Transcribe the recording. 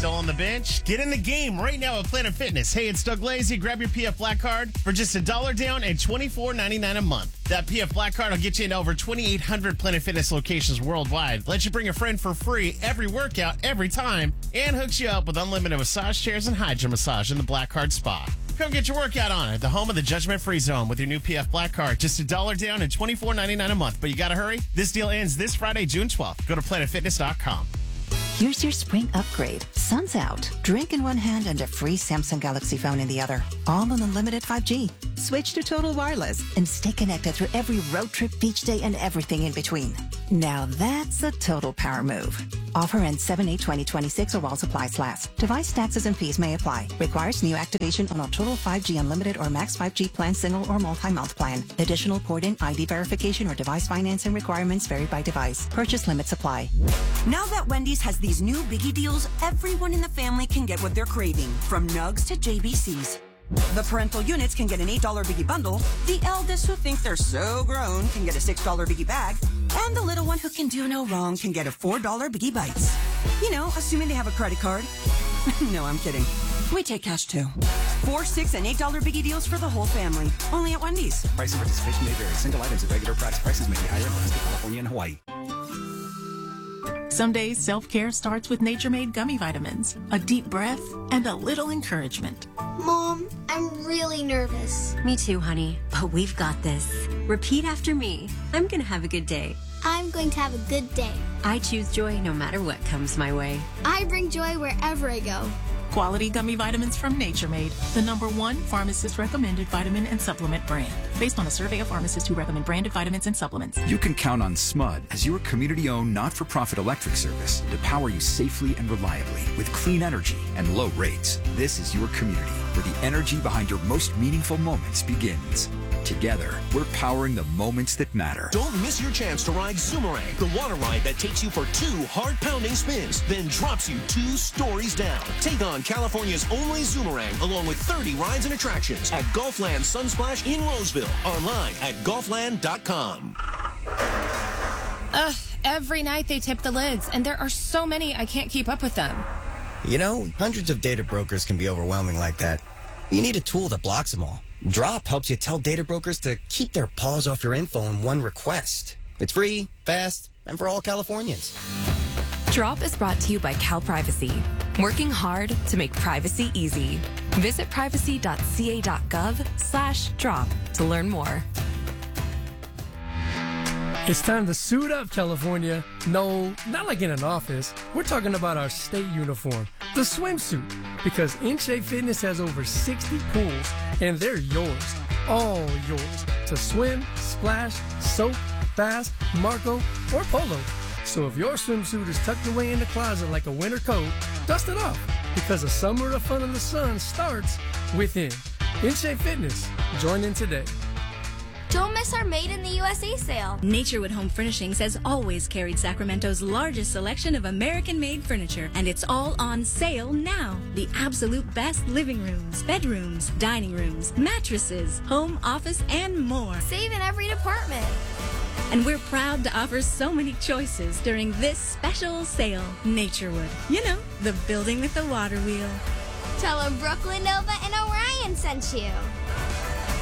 Still on the bench? Get in the game right now at Planet Fitness. Hey, it's Doug Lazy. Grab your PF Black Card for just $1 down and $24.99 a month. That PF Black Card will get you into over 2,800 Planet Fitness locations worldwide. Let you bring a friend for free every workout, every time, and hooks you up with unlimited massage chairs and Hydra Massage in the Black Card Spa. Come get your workout on at the home of the Judgment Free Zone with your new PF Black Card. Just $1 down and $24.99 a month. But you got to hurry. This deal ends this Friday, June 12th. Go to planetfitness.com. Here's your spring upgrade. Sun's out. Drink in one hand and a free Samsung Galaxy phone in the other. All on unlimited 5G. Switch to Total Wireless and stay connected through every road trip, beach day, and everything in between. Now that's a total power move. Offer ends 7/8/2026 or while supplies last. Device taxes and fees may apply. Requires new activation on a Total 5G Unlimited or Max 5G plan, single or multi-month plan. Additional port-in ID verification or device financing requirements vary by device. Purchase limits apply. Now that Wendy's has these new biggie deals, everyone in the family can get what they're craving, from nugs to JBCs. The parental units can get an $8 biggie bundle, the eldest who think they're so grown can get a $6 biggie bag, and the little one who can do no wrong can get a $4 biggie bites. You know, assuming they have a credit card. No, I'm kidding. We take cash too. $4, $6, and $8 biggie deals for the whole family. Only at Wendy's. Price and participation may vary. Single items at regular price. Prices may be higher in Alaska, California, and Hawaii. Some days self-care starts with Nature Made gummy vitamins, a deep breath, and a little encouragement. Mom, I'm really nervous. Me too, honey, but we've got this. Repeat after me. I'm gonna have a good day. I'm going to have a good day. I choose joy no matter what comes my way. I bring joy wherever I go. Quality gummy vitamins from Nature Made, the #1 pharmacist-recommended vitamin and supplement brand. Based on a survey of pharmacists who recommend branded vitamins and supplements. You can count on SMUD as your community-owned, not-for-profit electric service to power you safely and reliably with clean energy and low rates. This is your community, where the energy behind your most meaningful moments begins. Together, we're powering the moments that matter. Don't miss your chance to ride Zoomerang, the water ride that takes you for 2 heart-pounding spins, then drops you 2 stories down. Take on California's only Zoomerang, along with 30 rides and attractions at Gulfland Sunsplash in Roseville. Online at Gulfland.com. Every night they tip the lids, and there are so many I can't keep up with them. You know, hundreds of data brokers can be overwhelming like that. You need a tool that blocks them all. Drop helps you tell data brokers to keep their paws off your info in one request. It's free, fast, and for all Californians. Drop is brought to you by CalPrivacy, working hard to make privacy easy. Visit privacy.ca.gov/drop to learn more. It's time to suit up, California. No, not like in an office. We're talking about our state uniform, the swimsuit. Because In-Shape Fitness has over 60 pools, and they're yours, all yours, to swim, splash, soak, bass, Marco, or polo. So if your swimsuit is tucked away in the closet like a winter coat, dust it off, because the summer of fun in the sun starts within. In-Shape Fitness. Join in today. Don't miss our Made in the USA sale. Naturewood Home Furnishings has always carried Sacramento's largest selection of American-made furniture, and it's all on sale now. The absolute best living rooms, bedrooms, dining rooms, mattresses, home office, and more. Save in every department. And we're proud to offer so many choices during this special sale. Naturewood, you know, the building with the water wheel. Tell them Brooklyn Nova and Orion sent you.